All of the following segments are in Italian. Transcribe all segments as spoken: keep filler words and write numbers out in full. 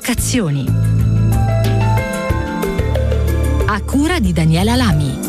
Vocazioni. A cura di Daniela Lami.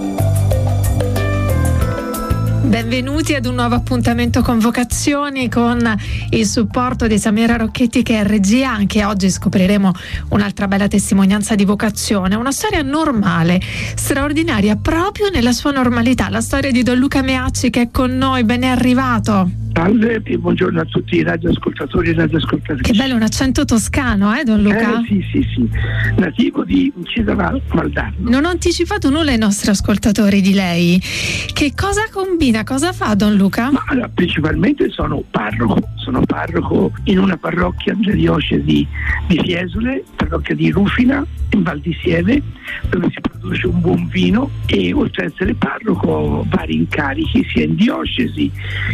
Benvenuti ad un nuovo appuntamento con Vocazioni, con il supporto di Samira Rocchetti che è regia. Anche oggi scopriremo un'altra bella testimonianza di vocazione, una storia normale, straordinaria proprio nella sua normalità, la storia di Don Luca Meacci che è con noi. Ben è arrivato. Salve e buongiorno a tutti i radioascoltatori e radioascoltatrici. Che bello, un accento toscano, eh Don Luca? Eh sì, sì, sì, nativo di Incisa Valdarno. Non ho anticipato nulla ai nostri ascoltatori di lei. Che cosa combina, cosa fa Don Luca? Ma, allora, principalmente sono parroco, sono parroco in una parrocchia della diocesi di Fiesole, parrocchia di Rufina, in Val di Sieve, dove si produce un buon vino, e oltre ad essere parroco ho vari incarichi sia in diocesi,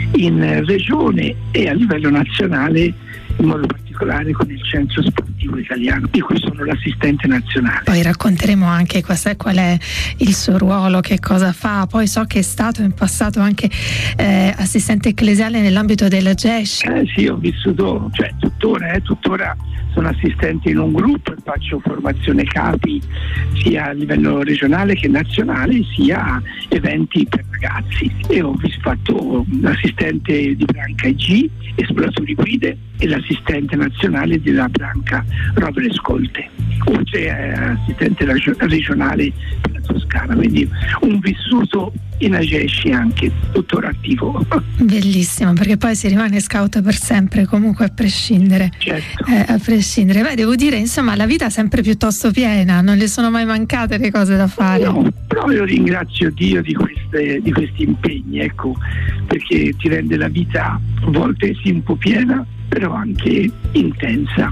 in regione e a livello nazionale, in modo particolare con il Centro Sportivo Italiano, di cui sono l'assistente nazionale. Poi racconteremo anche qual è il suo ruolo, che cosa fa. Poi so che è stato in passato anche eh, assistente ecclesiale nell'ambito della G E S C. Eh sì, ho vissuto, cioè tuttora, eh, tuttora sono assistente in un gruppo e faccio formazione capi sia a livello regionale che nazionale, sia eventi per ragazzi, e ho fatto l'assistente di branca I G, esploratori guide, e l'assistente nazionale della branca rovere scolte, oltre all'assistente regionale per la Toscana, quindi un vissuto in A G E S C anche, tuttora attivo. Bellissimo, perché poi si rimane scout per sempre, comunque a prescindere. Certo. Eh, a prescindere. Beh, devo dire, insomma, la vita è sempre piuttosto piena, non le sono mai mancate le cose da fare. No, però io ringrazio Dio di, queste, di questi impegni, ecco, perché ti rende la vita a volte sì un po' piena, però anche intensa,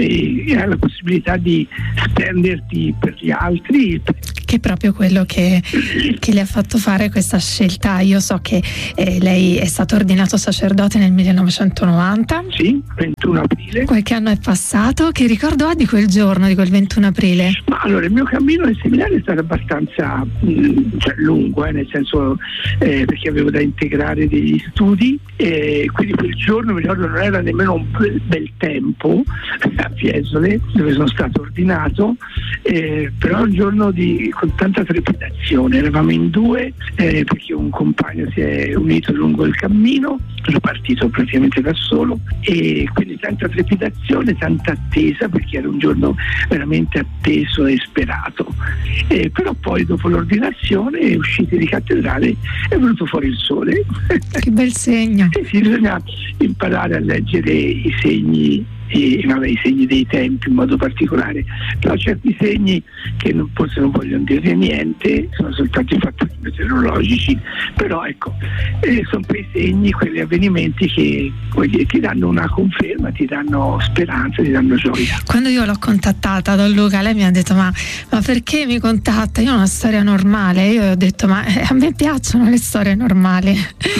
e hai la possibilità di spenderti per gli altri, che è proprio quello che, che le ha fatto fare questa scelta. Io so che eh, lei è stato ordinato sacerdote nel millenovecentonovanta. Sì, ventuno aprile. Qualche anno è passato. Che ricordo ha di quel giorno, di quel ventuno aprile? Ma allora, il mio cammino nel seminario è stato abbastanza mh, cioè, lungo, eh, nel senso eh, perché avevo da integrare degli studi, e quindi quel giorno, mi ricordo, non era nemmeno un bel, bel tempo a Fiesole, dove sono stato ordinato, eh, però un giorno di con tanta trepidazione. Eravamo in due eh, perché un compagno si è unito lungo il cammino, ero partito praticamente da solo, e quindi tanta trepidazione, tanta attesa, perché era un giorno veramente atteso e sperato. Eh, però poi dopo l'ordinazione, usciti di cattedrale, è venuto fuori il sole. Che bel segno. E sì, bisogna imparare a leggere i segni, e vabbè, i segni dei tempi in modo particolare, però certi segni che non, forse non vogliono dire niente, sono soltanto i fattori meteorologici, però ecco, eh, sono quei segni, quegli avvenimenti che dire, ti danno una conferma, ti danno speranza, ti danno gioia. Quando io l'ho contattata, Don Luca, lei mi ha detto ma, ma perché mi contatta? Io ho una storia normale. Io ho detto ma eh, a me piacciono le storie normali.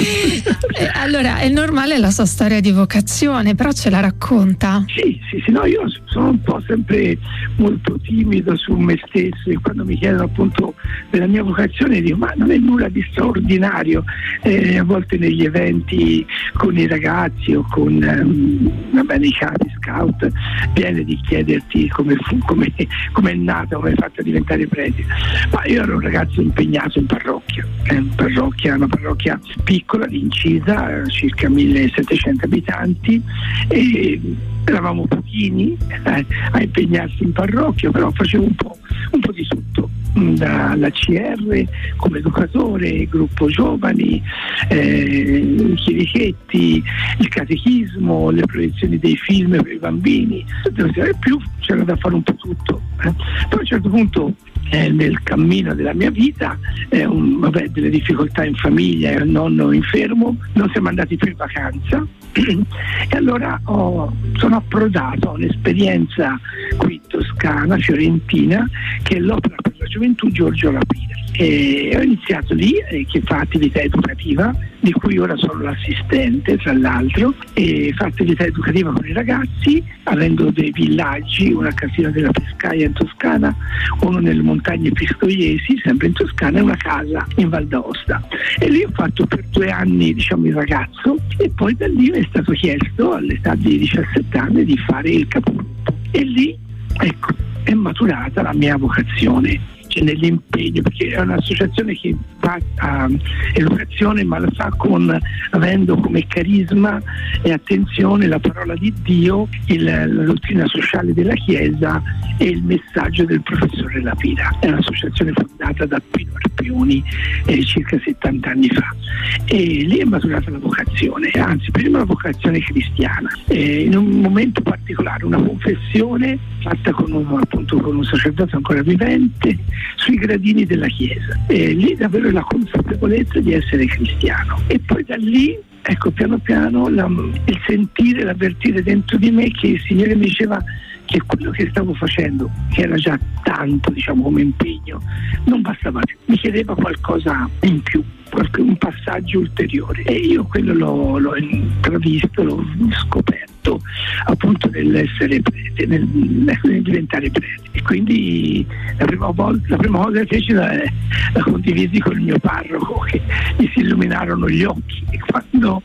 eh, allora, è normale la sua storia di vocazione, però ce la racconta? Sì, sì, sì, no, io sono un po' sempre molto timido su me stesso, e quando mi chiedono appunto della mia vocazione dico ma non è nulla di straordinario. Eh, a volte negli eventi con i ragazzi o con ehm, vabbè, nei capi scout viene di chiederti come fu, come, come è nata, come è fatta a diventare prete, ma io ero un ragazzo impegnato in parrocchia, eh, in parrocchia, una parrocchia piccola di Incisa, circa millesettecento abitanti, e eravamo pochini eh, a impegnarsi in parrocchia, però facevo un po', un po' di tutto, dalla C R come educatore, gruppo giovani, eh, chierichetti, il catechismo, le proiezioni dei film per i bambini, e più c'era da fare un po' tutto. Eh. Poi a un certo punto eh, nel cammino della mia vita, eh, un, vabbè, delle difficoltà in famiglia, il nonno infermo, non siamo andati più in vacanza. E allora ho, sono approdato a un'esperienza qui in Toscana, fiorentina, che è l'Opera per la Gioventù Giorgio Lapide, e ho iniziato lì, eh, che fa attività educativa, di cui ora sono l'assistente tra l'altro, e fa attività educativa con i ragazzi, avendo dei villaggi, una a Casina della Pescaia in Toscana, uno nelle montagne pistoiesi sempre in Toscana, e una casa in Val d'Aosta. E lì ho fatto per due anni, diciamo, il ragazzo, e poi da lì mi è stato chiesto all'età di diciassette anni di fare il capogruppo. E lì, ecco, è maturata la mia vocazione, cioè nell'impegno, perché è un'associazione che fa uh, educazione, ma la fa con, avendo come carisma e attenzione la parola di Dio, il, la dottrina sociale della Chiesa e il messaggio del professore Lapira. È un'associazione fondata da Pino Arpioni eh, circa settanta anni fa, e lì è maturata la vocazione, anzi prima la vocazione cristiana, eh, in un momento particolare, una confessione fatta con un, appunto, con un sacerdote ancora vivente sui gradini della chiesa, e lì davvero la consapevolezza di essere cristiano, e poi da lì, ecco, piano piano la, il sentire, l'avvertire dentro di me che il Signore mi diceva che quello che stavo facendo, che era già tanto, diciamo, come impegno, non bastava più, mi chiedeva qualcosa in più, qualche, un passaggio ulteriore, e io quello l'ho, l'ho intravisto, l'ho scoperto appunto nell'essere prete, nel, nel diventare prete. E quindi la prima volta, la prima cosa che feci la, la condivisi con il mio parroco, che mi si illuminarono gli occhi quando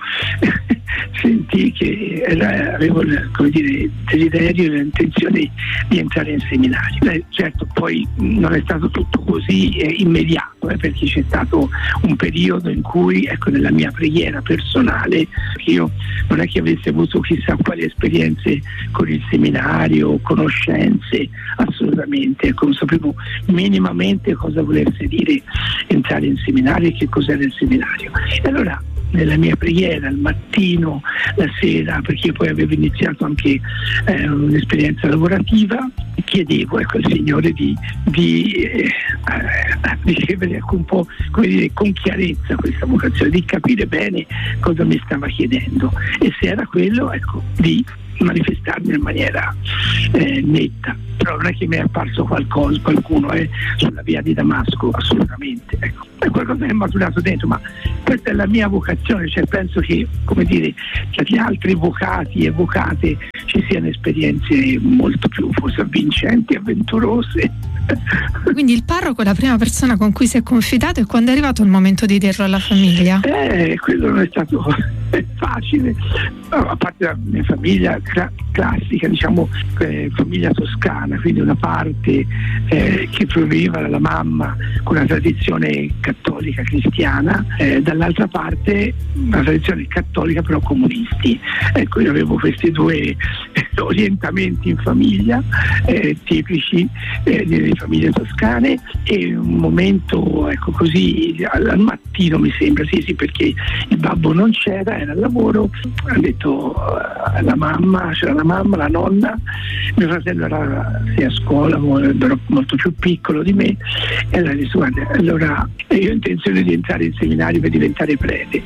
sentì che era, avevo, come dire, il desiderio e l'intenzione di entrare in seminario. Beh, certo, poi non è stato tutto così eh, immediato, eh, perché c'è stato un periodo in cui, ecco, nella mia preghiera personale, io non è che avessi avuto chissà quali esperienze con il seminario, conoscenze, assolutamente, ecco, non sapevo minimamente cosa volesse dire entrare in seminario e che cos'era il seminario. E allora nella mia preghiera, al mattino, la sera, perché io poi avevo iniziato anche eh, un'esperienza lavorativa, chiedevo, ecco, al Signore di, di eh, ricevere, ecco, un po', come dire, con chiarezza questa vocazione, di capire bene cosa mi stava chiedendo, e se era quello, ecco, di manifestarmi in maniera eh, netta. Però non è che mi è apparso qualcosa, qualcuno eh, sulla via di Damasco, assolutamente, ecco. È qualcosa che è maturato dentro, ma questa è la mia vocazione, cioè penso che, come dire, tra gli altri vocati e vocate ci siano esperienze molto più forse avvincenti, avventurose. Quindi il parroco è la prima persona con cui si è confidato, e quando è arrivato il momento di dirlo alla famiglia? Eh, quello non è stato facile, no, a parte la mia famiglia cla- classica, diciamo, eh, famiglia toscana, quindi una parte eh, che proveniva dalla mamma con una tradizione cattolica cristiana, eh, dall'altra parte una tradizione cattolica però comunisti. Ecco, io avevo questi due orientamenti in famiglia eh, tipici eh, delle famiglie toscane, e un momento, ecco, così al, al mattino mi sembra, sì sì, perché il babbo non c'era, era al lavoro, ha detto uh, la mamma, c'era la mamma, la nonna, mio fratello era sì, a scuola, era molto più piccolo di me, e allora ha detto: guarda, allora io ho intenzione di entrare in seminario per diventare prete.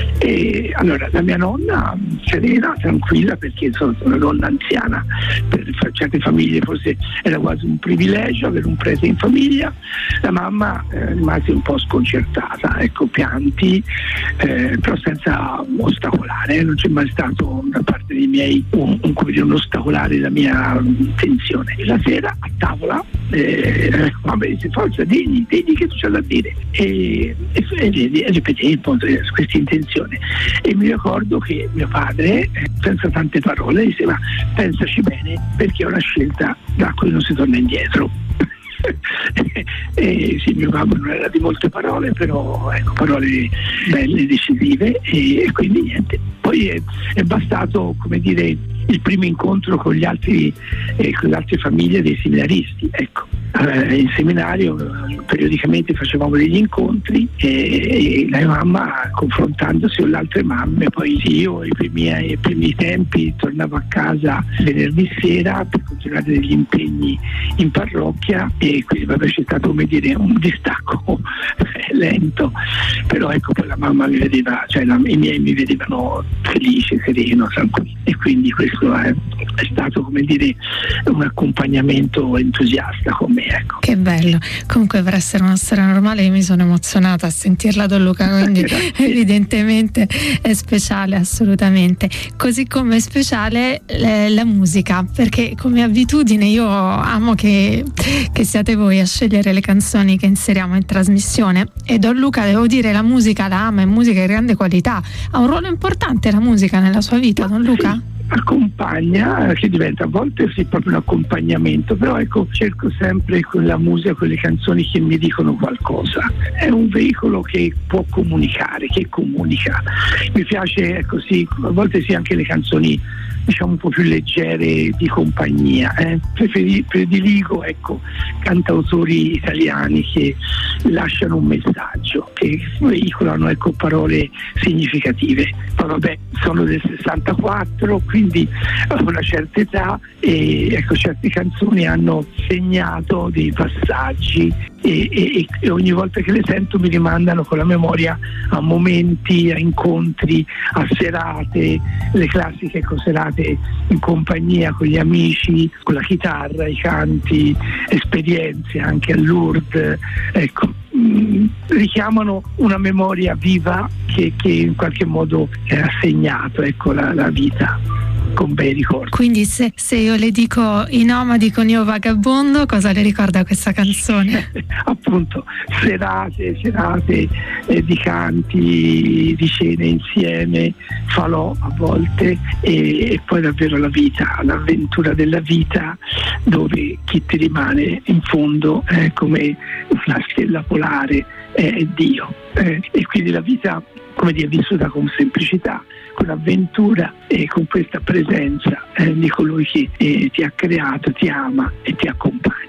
E allora la mia nonna, serena, tranquilla, perché sono una donna anziana, per certe famiglie forse era quasi un privilegio avere un prete in famiglia. La mamma eh, rimase un po' sconcertata, ecco, pianti, eh, però senza ostacolare, eh, non c'è mai stato da parte dei miei un, un, come dire, un ostacolare la mia intenzione. E la sera a tavola eh, mamma dice: forza, digli, digli che tu c'hai da dire, e, e, e ripetevo appunto questa intenzione. E mi ricordo che mio padre, eh, senza tante parole, diceva: pensaci bene, perché è una scelta da cui non si torna indietro. E sì, mio babbo non era di molte parole, però ecco, parole belle, decisive, e, e quindi niente. Poi è, è bastato, come dire, il primo incontro con gli altri, eh, con le altre famiglie dei seminaristi, ecco. Eh, in seminario periodicamente facevamo degli incontri, e, e la mia mamma, confrontandosi con le altre mamme, poi io ai primi, ai primi tempi tornavo a casa venerdì sera per continuare degli impegni in parrocchia, e quindi vabbè, c'è stato, come dire, un distacco lento, però ecco, poi la mamma mi vedeva, cioè la, i miei mi vedevano felice, sereno, tranquillo, e quindi questo è, è stato, come dire, un accompagnamento entusiasta con me. Ecco. Che bello. Comunque, per essere una storia normale, io mi sono emozionata a sentirla, Don Luca, quindi evidentemente è speciale, assolutamente. Così come è speciale eh, la musica, perché come abitudine io amo che, che siate voi a scegliere le canzoni che inseriamo in trasmissione, e Don Luca, devo dire, la musica la ama, è musica di grande qualità. Ha un ruolo importante la musica nella sua vita, Don Luca? Sì. accompagna, che diventa a volte sì proprio un accompagnamento, però ecco, cerco sempre con la musica, con le canzoni che mi dicono qualcosa. È un veicolo che può comunicare, che comunica. Mi piace, ecco sì, a volte sì anche le canzoni diciamo un po' più leggere di compagnia, eh. Preferi, prediligo ecco cantautori italiani che lasciano un messaggio, che veicolano ecco parole significative. Poi vabbè, sono del sessantaquattro, quindi ho una certa età e ecco certe canzoni hanno segnato dei passaggi e, e, e ogni volta che le sento mi rimandano con la memoria a momenti, a incontri, a serate, le classiche ecco, serate in compagnia con gli amici, con la chitarra, i canti, esperienze anche a Lourdes, ecco, mh, richiamano una memoria viva che, che in qualche modo ha segnato ecco, la, la vita con bei ricordi. Quindi se, se io le dico I nomadi con Io vagabondo, cosa le ricorda questa canzone? Appunto, serate, serate eh, di canti, di cene insieme, falò a volte e, e poi davvero la vita, l'avventura della vita dove chi ti rimane in fondo è come una stella polare, è Dio. Eh, e quindi la vita, come dire, vissuta con semplicità, con avventura e con questa presenza eh, di colui che eh, ti ha creato, ti ama e ti accompagna.